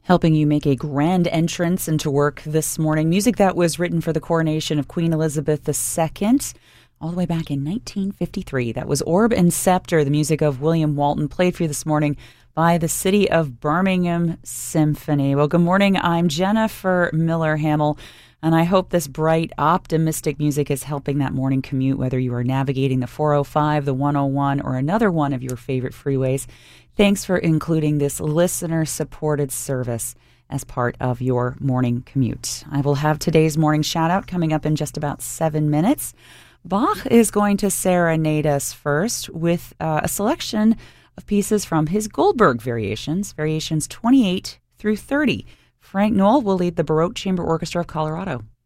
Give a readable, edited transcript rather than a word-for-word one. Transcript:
helping you make a grand entrance into work this morning. Music that was written for the coronation of Queen Elizabeth II all the way back in 1953. That was Orb and Scepter, the music of William Walton, played for you this morning by the City of Birmingham Symphony. Well, good morning. I'm Jennifer Miller-Hamill, and I hope this bright, optimistic music is helping that morning commute, whether you are navigating the 405, the 101, or another one of your favorite freeways. Thanks for including this listener-supported service as part of your morning commute. I will have today's morning shout-out coming up in just about 7 minutes. Bach is going to serenade us first with a selection of pieces from his Goldberg variations 28 through 30. Frank Newell will lead the Baroque Chamber Orchestra of Colorado.